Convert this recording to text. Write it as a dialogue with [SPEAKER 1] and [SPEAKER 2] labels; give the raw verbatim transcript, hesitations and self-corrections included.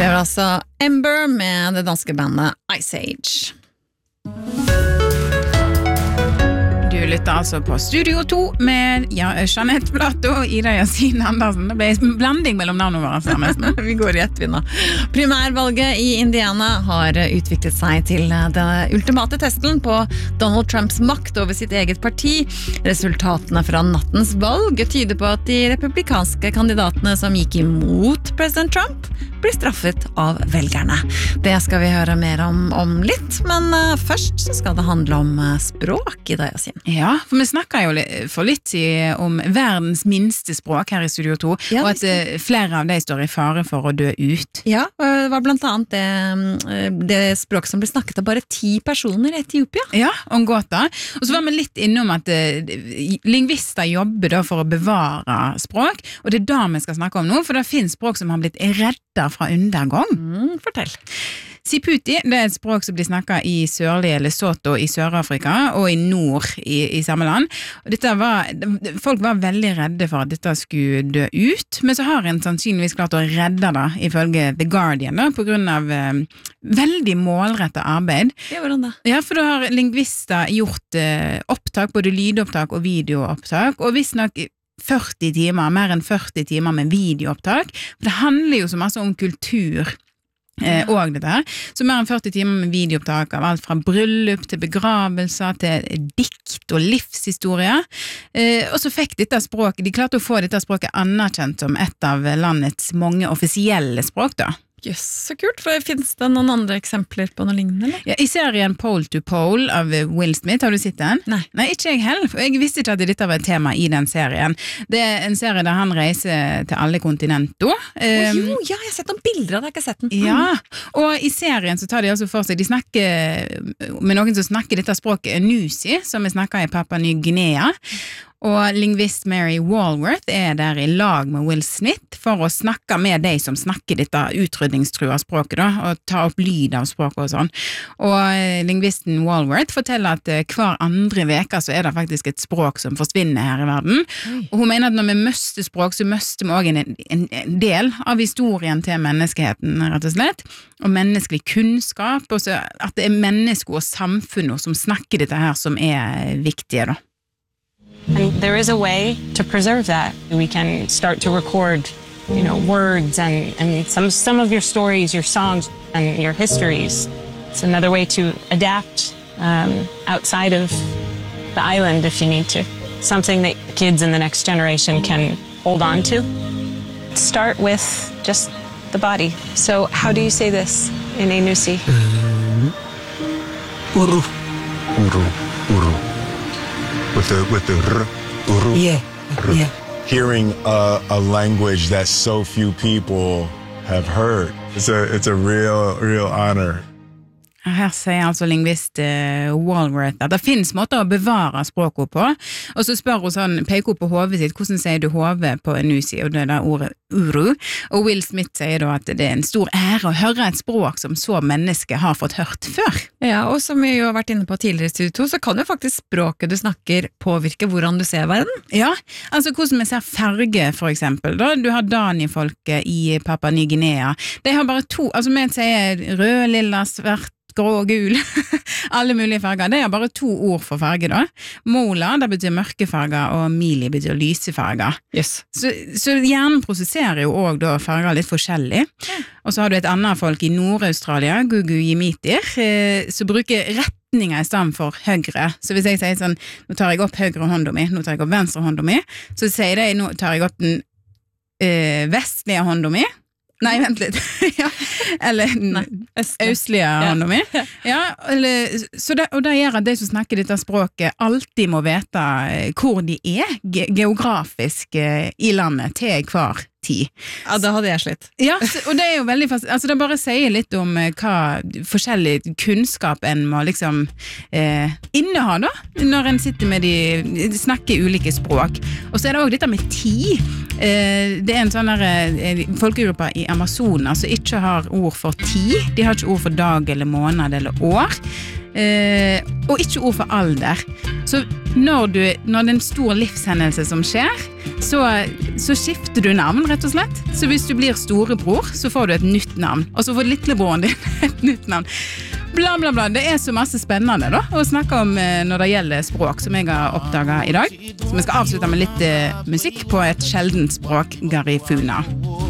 [SPEAKER 1] Det var altså Ember med det danske bandet Ice Age.
[SPEAKER 2] Du lytter altså på Studio to med ja, Jeanette Plato og Ida Yasin Andersen. Det ble en blanding mellom navnene våre nesten.
[SPEAKER 1] Vi går i ett vinna. Primærvalget i Indiana har utviklet seg til den ultimate testen på Donald Trumps makt over sitt eget parti. Resultatene fra nattens valg tyder på at de republikanske kandidatene som gikk imot president Trump blir straffet av velgerne. Det skal vi høre mer om om litt, men først så skal det handle om språk i dag, Yasin.
[SPEAKER 2] Ja, for vi snakker jo for litt om verdens minste språk her i Studio to, ja, og at uh, flere av de står i fare for å dø ut.
[SPEAKER 1] Ja, det var blant annet det, det språk som ble snakket av bare ti personer i Etiopia.
[SPEAKER 2] Ja, Ngota. Og så var vi litt innom at uh, lingvister jobber da for å bevare språk, og det er da vi skal snakke om nå, for det finnes språk som har blitt redda fra undergang.
[SPEAKER 1] Mm, fortell.
[SPEAKER 2] Siputi, det er et språk som blir snakket i sørlige Lesotho i Sør-Afrika og i nord i, i samme land. Og dette var, folk var veldig redde for at dette skulle dø ut, men så har en sannsynligvis klart å redde det, ifølge The Guardian, da, på grunn av eh, veldig målrettet arbeid.
[SPEAKER 1] Ja, hvordan da?
[SPEAKER 2] Ja, for da har lingvister gjort eh, opptak, både lydopptak og videoopptak, og hvis nok førti timer, mer enn førti timer med videoopptak, for det handler jo så masse om kultur eh, og det der, så mer enn førti timer med videoopptak av alt fra bryllup til begravelser til dikt og livshistorie, eh, og så fikk dette språket, de klarte å få dette språket anerkjent som et av landets mange offisielle språk da.
[SPEAKER 1] Jøss, så kult, for finnes det noen andre eksempler på noe lignende, eller?
[SPEAKER 2] Ja, i serien Pole to Pole av Will Smith, har du sett den?
[SPEAKER 1] Nei.
[SPEAKER 2] Nei, ikke jeg heller, for jeg visste ikke at dette var et tema i den serien. Det er en serie der han reiser til alle kontinenter.
[SPEAKER 1] Å jo, ja, jeg har sett noen bilder av det, jeg har ikke sett den.
[SPEAKER 2] Ja, og i serien så tar de altså for seg, de snakker med noen som snakker dette språket Enusi, som vi snakker i Papua Ny Guinea, og lingvist Mary Walworth er der i lag med Will Smith for å snakke med de som snakker dette utrydningstrua språket da, og ta opp lyd av språket og sånn. Og lingvisten Walworth forteller at hver andre veka så er det faktisk et språk som forsvinner her i verden. Oi. Og hun mener at når vi møster språk, så møster vi også en, en, en del av historien til menneskeheten, rett og slett, og menneskelig kunnskap, og så at det er mennesker og samfunn som snakker dette her som er viktige da.
[SPEAKER 3] And there is a way to preserve that. We can start to record, you know, words and, and some, some of your stories, your songs, and your histories. It's another way to adapt um, outside of the island if you need to. Something that kids in the next generation can hold on to. Start with just the body. So how do you say this in Enusi?
[SPEAKER 4] Uru. Uru. Uru. With the with the r, uru,
[SPEAKER 5] yeah,
[SPEAKER 4] r.
[SPEAKER 5] yeah.
[SPEAKER 4] Hearing a, a language that so few people have heard, it's a it's a real real honor.
[SPEAKER 2] Her sier altså lingvist uh, Walworth at det finnes måter å bevare språket på, og så spør hun sånn, peker hun på hodet sitt, hvordan sier du hodet på Enusi, og det der ordet uru, og Will Smith sier da at det er en stor ære å høre et språk som så mennesker har fått hørt før.
[SPEAKER 1] Ja, og som vi jo har vært inne på tidligere i Studio to, så kan jo faktisk språket du snakker påvirke hvordan du ser verden.
[SPEAKER 2] Ja, altså hvordan vi ser farge for eksempel, da. Du har Dani-folket i Papua Ny Guinea, de har bare to, altså vi sier rød, lilla, svart, grå og gul, alle mulige farger. Det er bare to ord for farge da. Mola, det betyr mørkefarger, og mili betyr lysefarger.
[SPEAKER 1] Yes.
[SPEAKER 2] Så, så hjernen prosesserer jo også da farger litt forskjellig. Og så har du et annet folk i Nord-Australia, Gugu Yimitir, eh, som bruker retninger i stedet for høyre. Så hvis jeg sier sånn, nå tar jeg opp høyre hånda mi, nå tar jeg opp venstre hånda mi, så sier de, nå tar jeg opp den eh, vestlige hånda mi, Nei, vent litt. ja. Eller Nei, østlige hånda mi. Ja, eller, så det, og det gjør at de som snakker dette språket alltid må vite hvor de er ge geografisk i landet til hver tid.
[SPEAKER 1] Ja, da hadde jeg slitt.
[SPEAKER 2] Ja, og det er jo veldig fast, altså det bare sier litt om hva forskjellig kunnskap en må liksom eh, inneha da, når en sitter med de, snakker ulike språk. Og så er det også dette med tid. Eh, det er en sånn der eh, folkegruppe i Amazonas som ikke har ord for tid. De har ikke ord for dag eller måned eller år. Eh, og ikke ord for alder. Så når, du, når det er en stor livshendelse som skjer, så, så skifter du navn, rett og slett. Så hvis du blir storebror, så får du et nytt navn. Og så får lillebroren din et nytt navn. Bla, bla, bla. Det er så masse spennende da, å snakke om når det gjelder språk, som jeg har oppdaget i dag. Så vi skal avslutte med litt eh, musikk på et sjeldent språk, Garifuna.